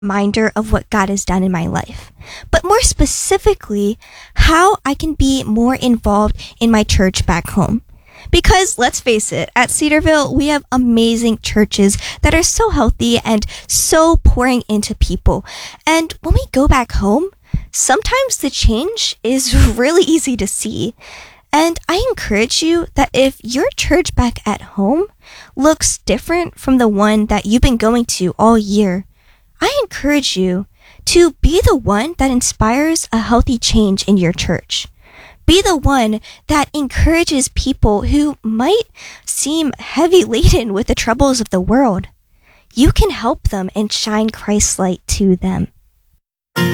reminder of what God has done in my life, but more specifically, how I can be more involved in my church back home. Because let's face it, at Cedarville, we have amazing churches that are so healthy and so pouring into people. And when we go back home, sometimes the change is really easy to see. And I encourage you that if your church back at home looks different from the one that you've been going to all year, I encourage you to be the one that inspires a healthy change in your church. Be the one that encourages people who might seem heavy laden with the troubles of the world. You can help them and shine Christ's light to them.